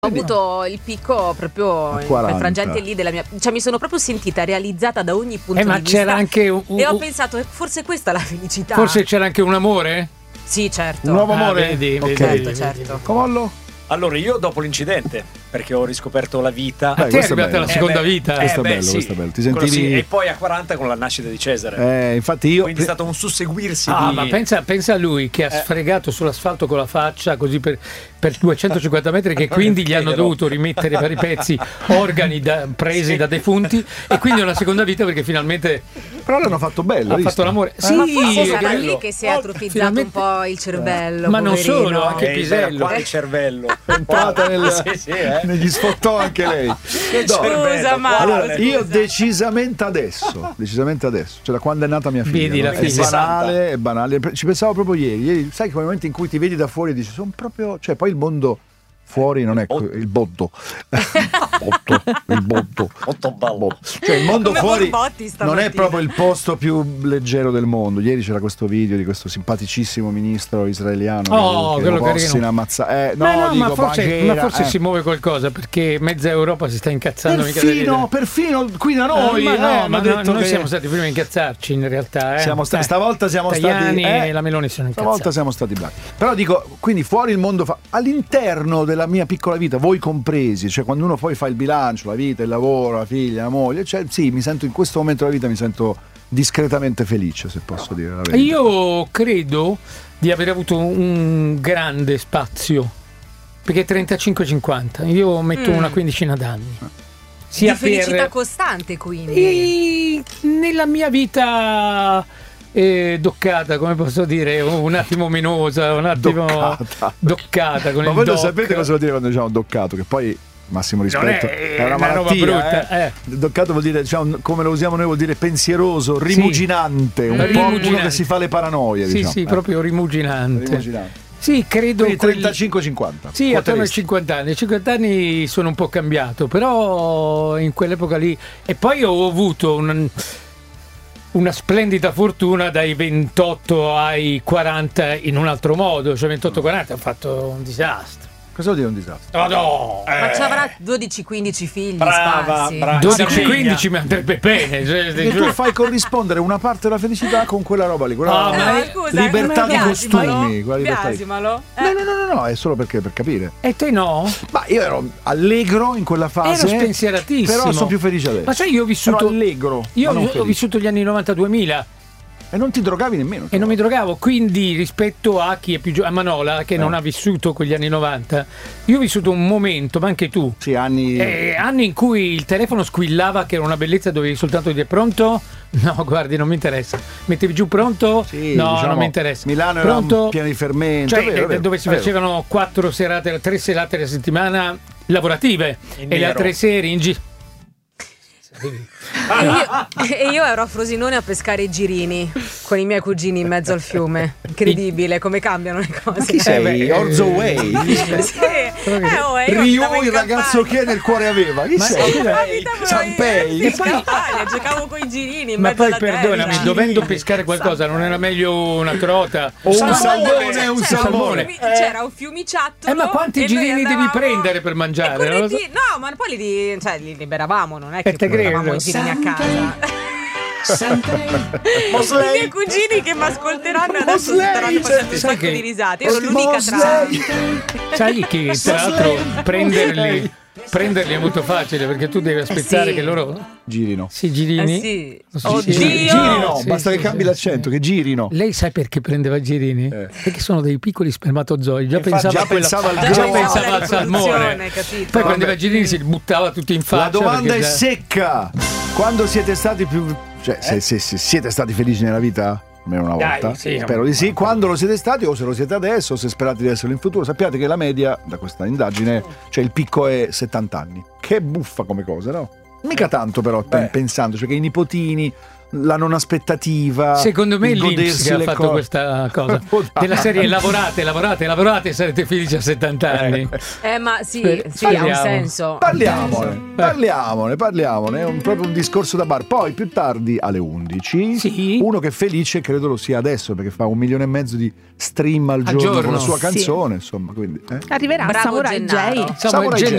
Ho avuto il picco proprio in quel frangente lì della mia, cioè mi sono proprio sentita realizzata da ogni punto di ma vista. c'era anche e ho pensato forse questa è la felicità. Forse c'era anche un amore? Sì, certo. Un nuovo amore? Vedi, Certo. Comollo? Allora io dopo l'incidente, perché ho riscoperto la vita. Te è arrivata la seconda vita. Questo è bello, sì. questo è bello. Ti sentivi... E poi a 40 con la nascita di Cesare. Infatti io... Quindi è stato un susseguirsi Ma pensa a lui che ha sfregato sull'asfalto con la faccia così per 250 metri, che quindi gli hanno dovuto rimettere vari pezzi, organi presi da defunti, e quindi è una seconda vita perché finalmente... Però l'hanno fatto bello. Ha fatto l'amore. Sì, ma forse sarà lì che si è atrofizzato un po' il cervello. Ma non poverino. solo, anche il pisello. Qua il cervello. È entrata negli sfottò anche lei. Scusa, ma allora, io decisamente adesso, cioè da quando è nata mia figlia. Vedi la figlia. È banale. Ci pensavo proprio ieri. Sai quei momenti in cui ti vedi da fuori e dici sono proprio, cioè poi il mondo fuori non è il botto. Il botto. Cioè il mondo fuori non è proprio il posto più leggero del mondo. Ieri c'era questo video di questo simpaticissimo ministro israeliano che quello lo possono ammazzare. Ma forse si muove qualcosa, perché mezza Europa si sta incazzando. Perfino qui da noi. Noi siamo stati prima a incazzarci in realtà. Stavolta siamo Tajani stati e la Meloni sono incazzati. Stavolta siamo stati bravi. Però dico, quindi fuori il mondo all'interno della mia piccola vita, voi compresi, cioè quando uno poi fa il bilancio, la vita, il lavoro, la figlia, la moglie, cioè sì, mi sento in questo momento della vita mi sento discretamente felice, se posso dire la verità. Io credo di aver avuto un grande spazio, perché 35-50, io metto una quindicina d'anni. Sia di felicità costante, quindi. Nella mia vita doccata, come posso dire, un attimo menosa, un attimo doccata con ma il voi lo sapete cosa vuol dire quando diciamo doccato, che poi massimo rispetto è una malattia brutta. Doccato vuol dire, diciamo, come lo usiamo noi, vuol dire pensieroso, rimuginante, un po' uno che si fa le paranoie, diciamo. Sì, proprio rimuginante. Sì, credo. 35-50. Sì, attorno ai 50 anni. I 50 anni sono un po' cambiato, però in quell'epoca lì. E poi ho avuto una splendida fortuna dai 28 ai 40 in un altro modo, cioè 28-40 ho fatto un disastro. Cosa vuol dire un disastro? Ma ci avrà 12-15 figli brava. 12-15 mi andrebbe bene. E tu fai corrispondere una parte della felicità con quella roba lì, scusa, libertà di costumi. Biasimalo. No, è solo perché per capire. E te no? Ma io ero allegro in quella fase. Ero spensieratissimo. Però sono più felice adesso. Ma sai, io ho vissuto allegro. Io ho vissuto gli anni 90-2000. E non ti drogavi nemmeno? E non mi drogavo, quindi rispetto a chi è più giovane, a Manola, che non ha vissuto quegli anni 90, io ho vissuto un momento, ma anche tu. Sì, anni in cui il telefono squillava, che era una bellezza, dovevi soltanto dire pronto? No, guardi, non mi interessa. Mettevi giù pronto? Sì, no, diciamo, non mi interessa. Milano pronto? Era pieno di fermento. Cioè, vero, dove si facevano 3 serate alla settimana lavorative e le altre sere in giro. E io ero a Frosinone a pescare i girini con i miei cugini in mezzo al fiume. Incredibile come cambiano le cose. Ma chi sei? Orzo Way? Ryu, il ragazzo che nel cuore aveva. Chi sei? Ciampei. E poi giocavo con i girini in mezzo alla terra. Ma poi perdonami, dovendo pescare qualcosa, non era meglio una trota o un salmone? C'era un fiumiciattolo. Ma quanti girini devi prendere per mangiare? No, ma poi li liberavamo, non è che portavamo i girini a casa. I miei cugini che mi ascolteranno adesso staranno facendo un sacco di risate. Io sono l'unica tra. Sai che tra l'altro prenderli è molto facile, perché tu devi aspettare che loro girino. Sì, girini. Girino, basta che cambi l'accento, che girino. Lei sai perché prendeva girini? Perché sono dei piccoli spermatozoi. Già pensava al salmone. Poi prendeva girini, si buttava tutti in faccia. La domanda è secca. Quando siete stati se siete stati felici nella vita? Almeno una volta, spero di sì. Quando lo siete stati, o se lo siete adesso, o se sperate di esserlo in futuro, sappiate che la media da questa indagine, cioè il picco è 70 anni. Che buffa come cosa, no? Mica tanto, però, pensando, cioè che i nipotini, la non aspettativa. Secondo me l'Inps che ha fatto questa cosa della serie lavorate e sarete felici a 70 anni. Ma sì, ha un senso. Parliamone. È proprio un discorso da bar. Poi più tardi alle 11 uno che è felice credo lo sia adesso, perché fa 1,5 milioni di stream al giorno con la sua canzone, insomma, quindi arriverà Samurai J.